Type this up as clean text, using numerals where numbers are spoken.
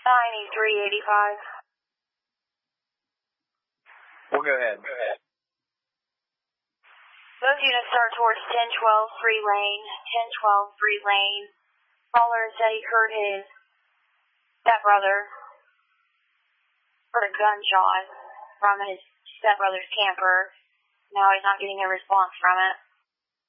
9385. We'll go ahead. Both units start towards 1012 3 lane. 1012 3 lane. Caller said he heard his stepbrother heard a gunshot from his stepbrother's camper. Now he's not getting a response from it.